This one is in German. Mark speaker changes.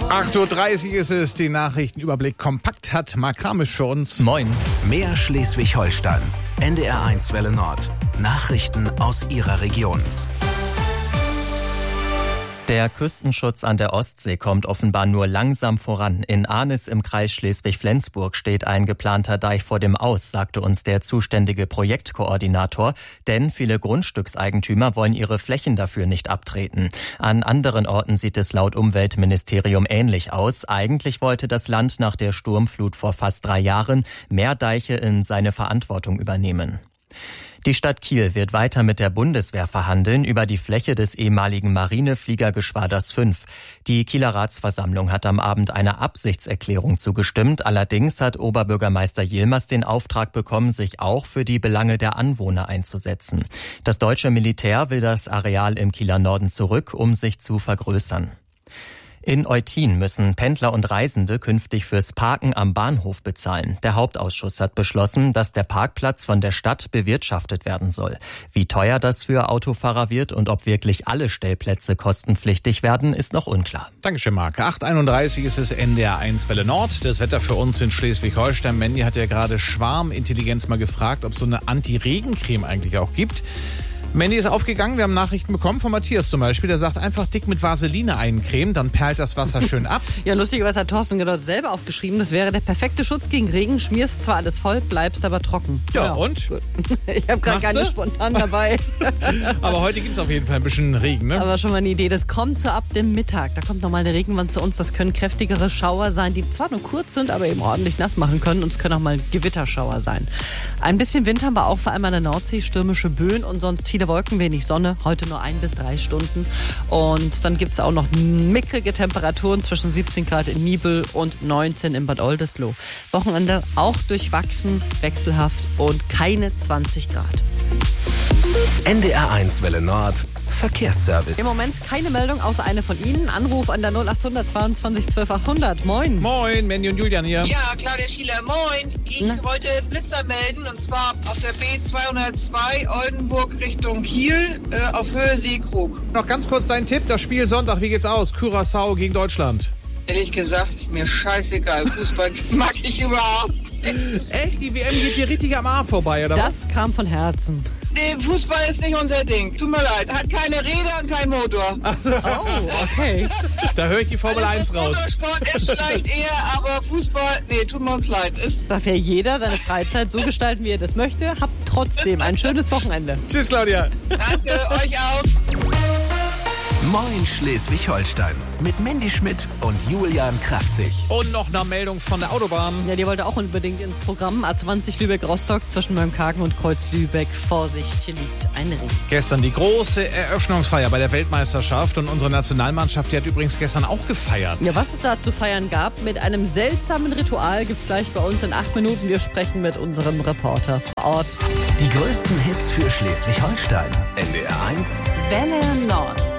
Speaker 1: 8:30 Uhr ist es, den Nachrichtenüberblick kompakt hat Marc Kramisch für uns.
Speaker 2: Moin.
Speaker 3: Mehr Schleswig-Holstein. NDR1 Welle Nord. Nachrichten aus Ihrer Region.
Speaker 2: Der Küstenschutz an der Ostsee kommt offenbar nur langsam voran. In Arnis im Kreis Schleswig-Flensburg steht ein geplanter Deich vor dem Aus, sagte uns der zuständige Projektkoordinator. Denn viele Grundstückseigentümer wollen ihre Flächen dafür nicht abtreten. An anderen Orten sieht es laut Umweltministerium ähnlich aus. Eigentlich wollte das Land nach der Sturmflut vor fast 3 Jahren mehr Deiche in seine Verantwortung übernehmen. Die Stadt Kiel wird weiter mit der Bundeswehr verhandeln über die Fläche des ehemaligen Marinefliegergeschwaders 5. Die Kieler Ratsversammlung hat am Abend einer Absichtserklärung zugestimmt. Allerdings hat Oberbürgermeister Yilmaz den Auftrag bekommen, sich auch für die Belange der Anwohner einzusetzen. Das deutsche Militär will das Areal im Kieler Norden zurück, um sich zu vergrößern. In Eutin müssen Pendler und Reisende künftig fürs Parken am Bahnhof bezahlen. Der Hauptausschuss hat beschlossen, dass der Parkplatz von der Stadt bewirtschaftet werden soll. Wie teuer das für Autofahrer wird und ob wirklich alle Stellplätze kostenpflichtig werden, ist noch unklar.
Speaker 1: Dankeschön, Marc. 8:31 Uhr ist es NDR1 Welle Nord. Das Wetter für uns in Schleswig-Holstein. Mandy hat ja gerade Schwarmintelligenz mal gefragt, ob es so eine Anti-Regencreme eigentlich auch gibt. Mandy ist aufgegangen, wir haben Nachrichten bekommen von Matthias zum Beispiel, der sagt, einfach dick mit Vaseline eincremen, dann perlt das Wasser schön ab.
Speaker 4: Ja, lustigerweise hat Thorsten genau selber aufgeschrieben, das wäre der perfekte Schutz gegen Regen, schmierst zwar alles voll, bleibst aber trocken.
Speaker 1: Ja, und?
Speaker 4: Gut. Ich habe gerade gar nicht spontan dabei.
Speaker 1: Aber heute gibt es auf jeden Fall ein bisschen Regen, ne?
Speaker 4: Aber schon mal eine Idee, das kommt so ab dem Mittag, da kommt nochmal eine Regenwand zu uns, das können kräftigere Schauer sein, die zwar nur kurz sind, aber eben ordentlich nass machen können und es können auch mal Gewitterschauer sein. Ein bisschen Wind haben wir auch, vor allem an der Nordsee, stürmische Böen und sonst viele Wolken, wenig Sonne, heute nur 1 bis 3 Stunden. Und dann gibt es auch noch mickrige Temperaturen zwischen 17 Grad in Nibel und 19 in Bad Oldesloe. Wochenende auch durchwachsen, wechselhaft und keine 20 Grad.
Speaker 3: NDR1 Welle Nord. Verkehrsservice.
Speaker 4: Im Moment keine Meldung, außer eine von Ihnen. Anruf an der 0800 22 12 800. Moin.
Speaker 1: Moin, Mandy und Julian hier.
Speaker 5: Ja, Claudia Schieler, moin. Ich wollte Blitzer melden, und zwar auf der B202 Oldenburg Richtung Kiel auf Höhe Seekrug.
Speaker 1: Noch ganz kurz dein Tipp, das Spiel Sonntag, wie geht's aus? Curaçao gegen Deutschland.
Speaker 5: Ehrlich gesagt, ist mir scheißegal. Fußball mag ich überhaupt.
Speaker 1: Echt? Die WM geht dir richtig am Arsch vorbei, oder was?
Speaker 4: Das kam von Herzen.
Speaker 5: Nee, Fußball ist nicht unser Ding. Tut mir leid. Hat keine Räder und keinen Motor.
Speaker 4: Oh, okay.
Speaker 1: Da höre ich die Formel 1 raus.
Speaker 5: Motorsport ist vielleicht eher, aber Fußball, nee, tut mir uns leid.
Speaker 4: Darf ja jeder seine Freizeit so gestalten, wie er das möchte. Habt trotzdem ein schönes Wochenende.
Speaker 1: Tschüss, Claudia.
Speaker 5: Danke, euch auch.
Speaker 3: Moin Schleswig-Holstein. Mit Mandy Schmidt und Julian Kraftzig.
Speaker 1: Und noch eine Meldung von der Autobahn.
Speaker 4: Ja, die wollte auch unbedingt ins Programm. A20 Lübeck-Rostock zwischen Möllnkagen und Kreuz-Lübeck. Vorsicht, hier liegt ein Ring.
Speaker 1: Gestern die große Eröffnungsfeier bei der Weltmeisterschaft. Und unsere Nationalmannschaft, die hat übrigens gestern auch gefeiert.
Speaker 4: Ja, was es da zu feiern gab, mit einem seltsamen Ritual, gibt's gleich bei uns in 8 Minuten. Wir sprechen mit unserem Reporter vor Ort.
Speaker 3: Die größten Hits für Schleswig-Holstein. NDR1
Speaker 4: Welle Nord.